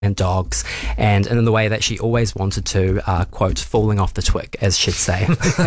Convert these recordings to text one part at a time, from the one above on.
and dogs, and in the way that she always wanted to, quote, falling off the twig, as she'd say.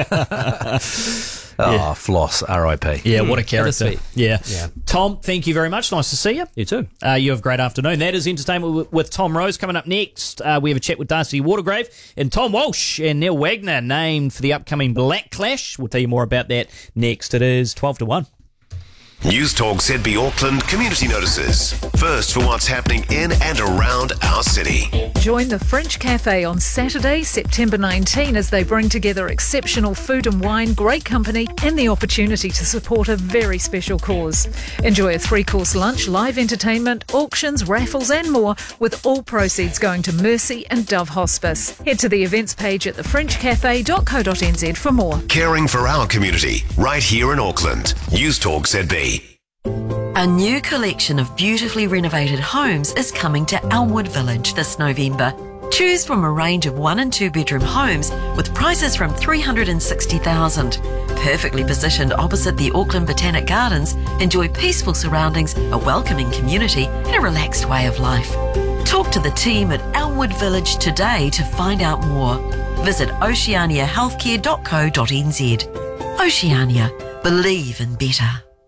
Floss, R.I.P. Yeah, what a character. Yeah. Tom, thank you very much. Nice to see you. You too. You have a great afternoon. That is Entertainment with Tom Rose. Coming up next, we have a chat with Darcy Watergrave and Tom Walsh and Neil Wagner, named for the upcoming Black Clash. We'll tell you more about that next. It is 12 to 1. News Talk ZB Auckland community notices. First for what's happening in and around our city. Join the French Cafe on Saturday, September 19, as they bring together exceptional food and wine, great company, and the opportunity to support a very special cause. Enjoy a 3-course lunch, live entertainment, auctions, raffles, and more, with all proceeds going to Mercy and Dove Hospice. Head to the events page at thefrenchcafe.co.nz for more. Caring for our community, right here in Auckland. News Talk ZB. A new collection of beautifully renovated homes is coming to Elmwood Village this November. Choose from a range of 1 and 2 bedroom homes with prices from $360,000. Perfectly positioned opposite the Auckland Botanic Gardens, enjoy peaceful surroundings, a welcoming community, and a relaxed way of life. Talk to the team at Elmwood Village today to find out more. Visit oceaniahealthcare.co.nz. Oceania. Believe in better.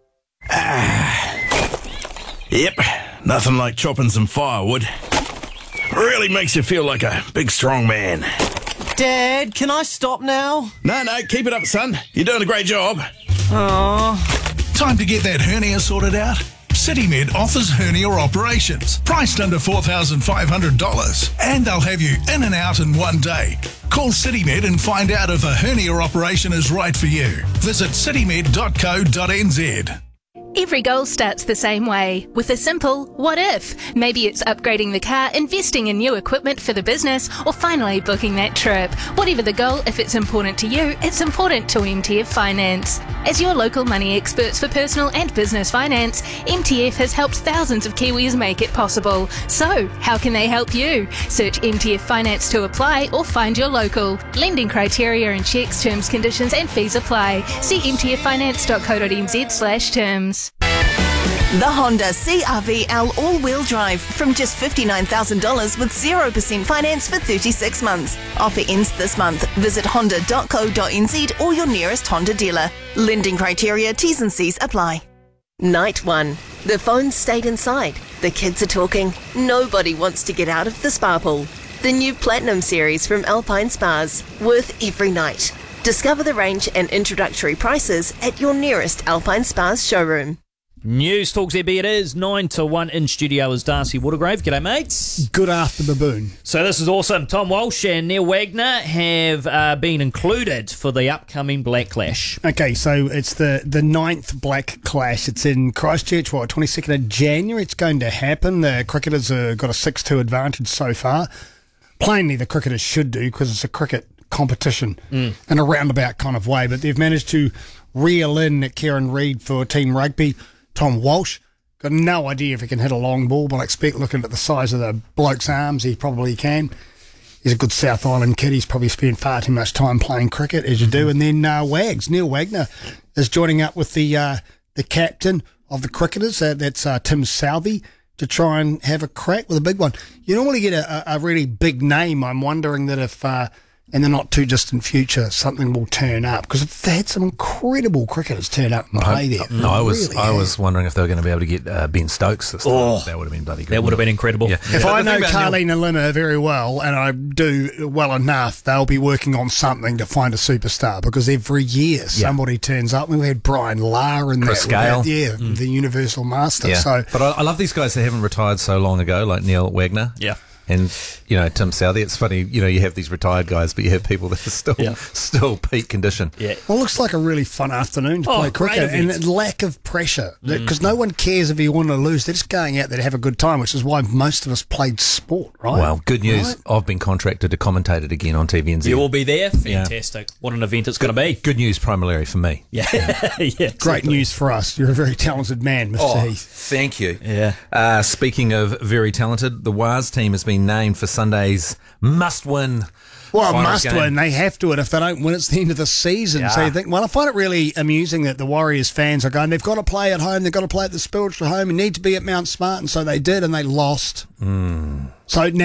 Yep, nothing like chopping some firewood. Really makes you feel like a big strong man. Dad, can I stop now? No, keep it up, son. You're doing a great job. Oh. Time to get that hernia sorted out? CityMed offers hernia operations, priced under $4,500, and they'll have you in and out in one day. Call CityMed and find out if a hernia operation is right for you. Visit citymed.co.nz. Every goal starts the same way, with a simple what if. Maybe it's upgrading the car, investing in new equipment for the business, or finally booking that trip. Whatever the goal, if it's important to you, it's important to MTF Finance. As your local money experts for personal and business finance, MTF has helped thousands of Kiwis make it possible. So, how can they help you? Search MTF Finance to apply or find your local. Lending criteria and checks, terms, conditions and fees apply. See mtffinance.co.nz/terms. The Honda CR-V L all-wheel drive from just $59,000 with 0% finance for 36 months. Offer ends this month. Visit honda.co.nz or your nearest Honda dealer. Lending criteria, T's and C's apply. Night 1. The phones stayed inside. The kids are talking. Nobody wants to get out of the spa pool. The new Platinum series from Alpine Spas. Worth every night. Discover the range and introductory prices at your nearest Alpine Spas showroom. News Talk ZB, it is 9 to 1. In studio is Darcy Watergrave. G'day, mates. Good after, baboon. So this is awesome. Tom Walsh and Neil Wagner have been included for the upcoming Black Clash. Okay, so it's the 9th Black Clash. It's in Christchurch, 22nd of January. It's going to happen. The cricketers have got a 6-2 advantage so far. Plainly, the cricketers should do, because it's a cricket competition in a roundabout kind of way. But they've managed to reel in Kieran Reid for Team Rugby. Tom Walsh, got no idea if he can hit a long ball, but I expect, looking at the size of the bloke's arms, he probably can. He's a good South Island kid. He's probably spent far too much time playing cricket, as you do. And then Neil Wagner, is joining up with the captain of the cricketers, that's Tim Southey, to try and have a crack with a big one. You normally get a really big name. I'm wondering that if... in the not too distant future, something will turn up, because they had some incredible cricketers turn up and play there. I was wondering if they were going to be able to get Ben Stokes this time. That would have been bloody good. That would have been incredible. Yeah. If I know Carlene and Limmer very well, and I do well enough, they'll be working on something to find a superstar, because every year somebody turns up. We had Brian Lar and Chris Gale. The Universal Master. Yeah. So, but I love these guys that haven't retired so long ago, like Neil Wagner. Yeah. And, Tim Southey. It's funny, you have these retired guys, but you have people that are still peak condition. Yeah. Well, it looks like a really fun afternoon to play cricket, and lack of pressure, because no one cares if you win or lose. They're just going out there to have a good time, which is why most of us played sport, right? Well, good news. Right? I've been contracted to commentate it again on TVNZ. You will be there? Fantastic. What an event it's going to be. Good news primarily for me. Yeah. Exactly. Great news for us. You're a very talented man, Mr. Heath. Thank you. Yeah. Speaking of very talented, the WAS team has been been named for Sunday's must-win. Well, finals must game. win. They have to, and if they don't win, it's the end of the season. Yeah. So you think, well, I find it really amusing that the Warriors fans are going, they've got to play at home, they've got to play at the Spilstra home, and need to be at Mount Smart, and so they did, and they lost. So now